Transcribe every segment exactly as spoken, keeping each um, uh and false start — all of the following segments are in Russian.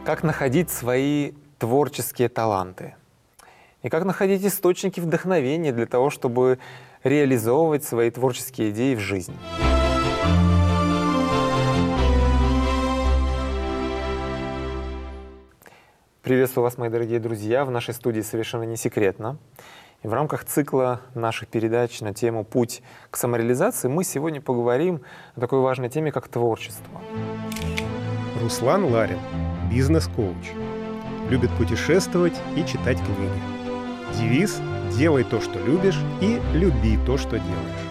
Как находить свои творческие таланты? И как находить источники вдохновения для того, чтобы реализовывать свои творческие идеи в жизнь? Приветствую вас, мои дорогие друзья, в нашей студии «Совершенно не секретно». И в рамках цикла наших передач на тему «Путь к самореализации» мы сегодня поговорим о такой важной теме, как творчество. Руслан Ларин, бизнес-коуч. Любит путешествовать и читать книги. Девиз «Делай то, что любишь, и люби то, что делаешь».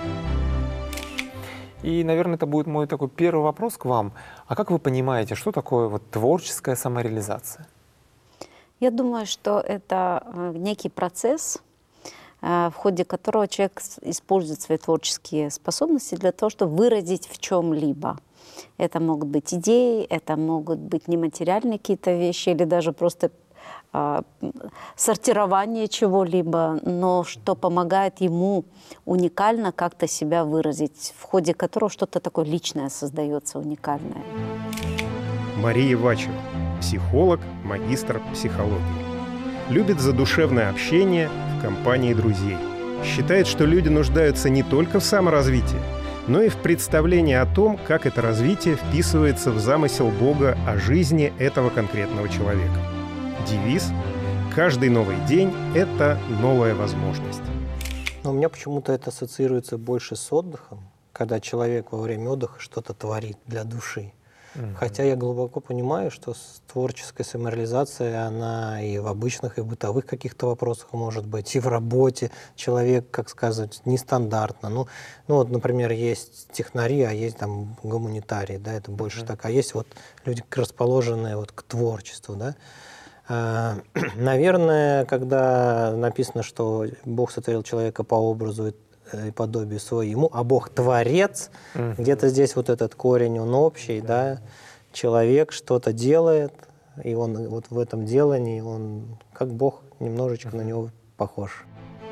И, наверное, это будет мой такой первый вопрос к вам. А как вы понимаете, что такое вот творческая самореализация? Я думаю, что это некий процесс, в ходе которого человек использует свои творческие способности для того, чтобы выразить в чем-либо. Это могут быть идеи, это могут быть нематериальные какие-то вещи или даже просто а, сортирование чего-либо, но что помогает ему уникально как-то себя выразить, в ходе которого что-то такое личное создается, уникальное. Мария Вачева, психолог, магистр психологии. Любит задушевное общение в компании друзей. Считает, что люди нуждаются не только в саморазвитии, но и в представлении о том, как это развитие вписывается в замысел Бога о жизни этого конкретного человека. Девиз «Каждый новый день – это новая возможность». Но у меня почему-то это ассоциируется больше с отдыхом, когда человек во время отдыха что-то творит для души. Mm-hmm. Хотя я глубоко понимаю, что творческая самореализация, она и в обычных, и в бытовых каких-то вопросах может быть, и в работе человек, как сказать, нестандартно. Ну, ну вот, например, есть технари, а есть там гуманитарии, да, это больше mm-hmm. так. А есть вот люди, расположенные вот к творчеству, да. А, наверное, когда написано, что Бог сотворил человека по образу и подобию своему, а Бог творец, mm-hmm. где-то здесь вот этот корень, он общий, mm-hmm. да, человек что-то делает, и он вот в этом делании, он как Бог немножечко mm-hmm. на него похож.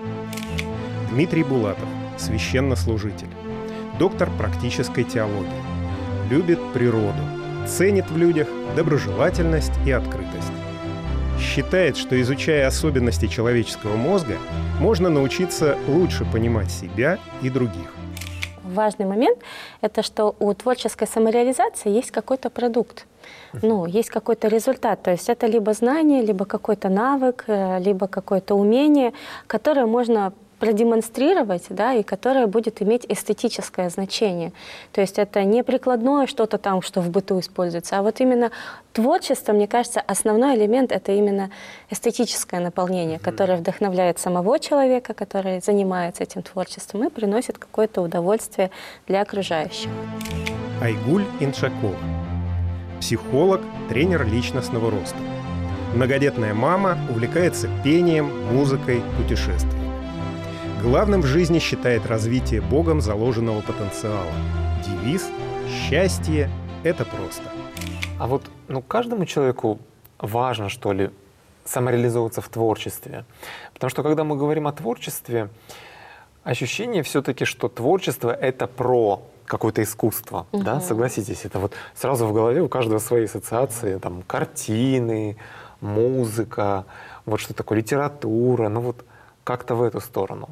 Дмитрий Булатов, священнослужитель, доктор практической теологии, любит природу, ценит в людях доброжелательность и открытость. Считает, что, изучая особенности человеческого мозга, можно научиться лучше понимать себя и других. Важный момент – это что у творческой самореализации есть какой-то продукт, ну, есть какой-то результат. То есть это либо знание, либо какой-то навык, либо какое-то умение, которое можно продемонстрировать, да, и которое будет иметь эстетическое значение. То есть это не прикладное что-то там, что в быту используется, а вот именно творчество, мне кажется, основной элемент — это именно эстетическое наполнение, которое вдохновляет самого человека, который занимается этим творчеством, и приносит какое-то удовольствие для окружающих. Айгуль Иншакова, психолог, тренер личностного роста. Многодетная мама, увлекается пением, музыкой, путешествиями. Главным в жизни считает развитие Богом заложенного потенциала. Девиз «Счастье – это просто». А вот ну, каждому человеку важно, что ли, самореализовываться в творчестве. Потому что, когда мы говорим о творчестве, ощущение все-таки, что творчество — это про какое-то искусство. Uh-huh. Да? Согласитесь, это вот сразу в голове у каждого свои ассоциации. Там, картины, музыка, вот что такое литература. Ну вот как-то в эту сторону.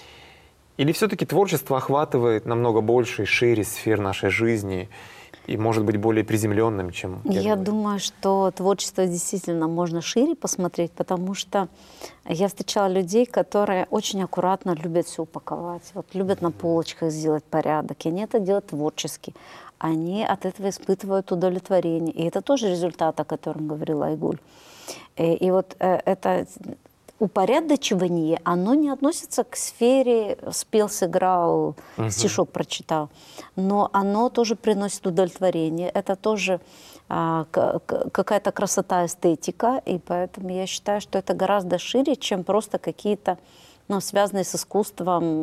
Или все-таки творчество охватывает намного больше и шире сфер нашей жизни и может быть более приземленным, чем... Я, я думаю, что творчество действительно можно шире посмотреть, потому что я встречала людей, которые очень аккуратно любят все упаковать, вот, любят на полочках сделать порядок, и они это делают творчески. Они от этого испытывают удовлетворение. И это тоже результат, о котором говорила Айгуль. И, и вот это... упорядочивание, оно не относится к сфере спел, сыграл, uh-huh. стишок прочитал, но оно тоже приносит удовлетворение, это тоже а, к- к- какая-то красота, эстетика, и поэтому я считаю, что это гораздо шире, чем просто какие-то, ну, связанные с искусством